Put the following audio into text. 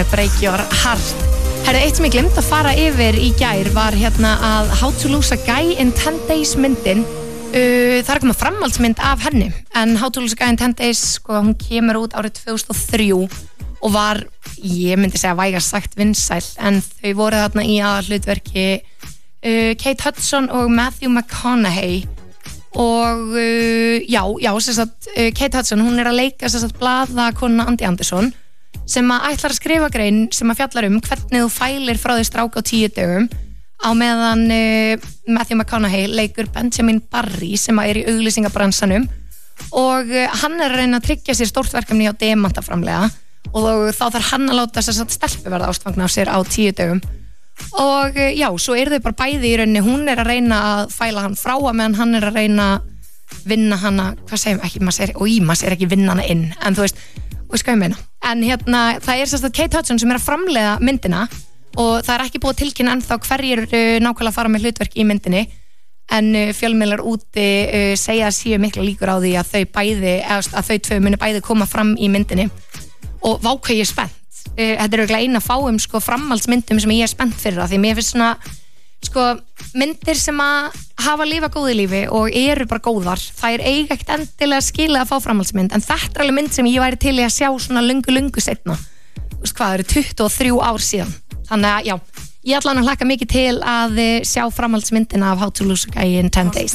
Break Your Heart. Herðu, eitt sem ég glemt að fara yfir í gær var hérna að How to Lose a Guy in 10 Days myndin. Það að koma framhaldsmynd af henni, en How to Lose a Guy in 10 Days, sko, hún kemur út árið 2003 og var, ég myndi segja vægast sagt vinsæl, en þau voru þarna í aðalhlutverki Kate Hudson og Matthew McConaughey og sem sagt, Kate Hudson, hún að leika sem sagt blaðakona Andy Anderson sem að ætlar að skrifa grein sem að fjallar hvernig þú fælir frá því strák á 10 dögum á meðan Matthew McConaughey leikur Benjamin Barry sem að í auglýsingabransanum og hann að reyna að tryggja sér stórt verkefni á demantaframlega og þá þarf hann að láta þess að stelpu verða ástfangna á sér á 10 dögum og svo þau bara bæði í rauninni, hún að reyna að fæla hann frá að meðan hann að reyna að vinna hana, hvað segjum ekki, maður segir ekki vinna hana inn, en þú veist hvað ég meina, en hérna það sem sagt Kate Hudson sem að framleiða myndina og það ekki búið tilkynna ennþá hverjir nákvæmlega fara með hlutverk í myndinni en fjölmiðlar úti segja að séu mikla líkur á því að þau tvö muni bæði koma fram í myndinni og vá hvað ég er spennt. Þetta örugglega eina fáum sko framhaldsmyndum sem ég er spennt fyrir það því mér finnst svona sko myndir sem að hafa lifað góðu lífi og eru bara góðar, það eiga ekkert endilega skilið að fá framhaldsmynd en þetta er alveg mynd sem ég væri til í að sjá svona löngu seinna. Þú veist hvað, það eru 23 ár síðan, þannig að ég ætla að hlakka mikið til að sjá framhaldsmyndina af How to Lose a Guy in 10 Days.